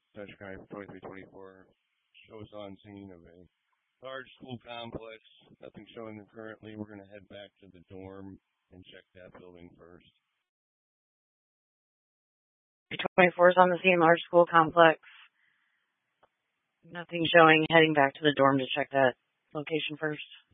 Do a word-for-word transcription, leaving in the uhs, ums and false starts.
Touch guy twenty-three twenty-four shows on scene of a large school complex. Nothing showing there currently. We're going to head back to the dorm and check that building first. twenty-four is on the scene, large school complex. Nothing showing. Heading back to the dorm to check that location first.